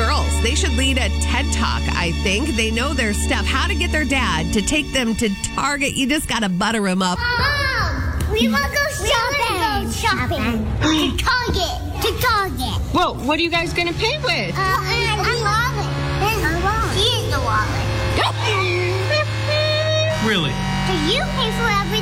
girls. They should lead a TED Talk, I think. They know their stuff. How to get their dad to take them to Target. You just got to butter him up. Mom, we want to go shopping. To Target. Whoa, what are you guys going to pay with? A wallet. He is the wallet. Really? So you pay for everything.